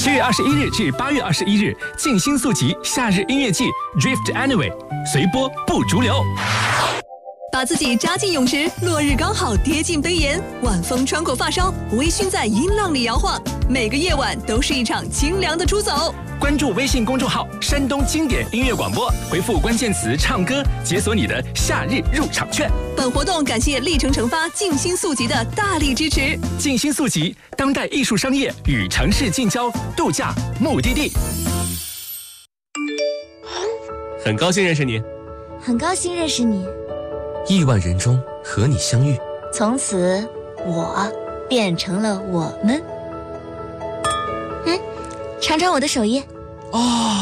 7月21日至8月21日，静心速集夏日音乐季 Drift Anyway， 随波不逐流。 把自己扎进泳池，落日刚好跌进杯沿，晚风穿过发梢，微醺在音浪里摇晃。每个夜晚都是一场清凉的出走。 关注微信公众号山东经典音乐广播，回复关键词唱歌，解锁你的夏日入场券。 本活动感谢历程成发静心速集的大力支持。 静心速集，当代艺术商业与城市近郊度假目的地。 很高兴认识你， 很高兴认识你。 亿万人中和你相遇， 从此我变成了我们。尝尝我的手艺。 哦，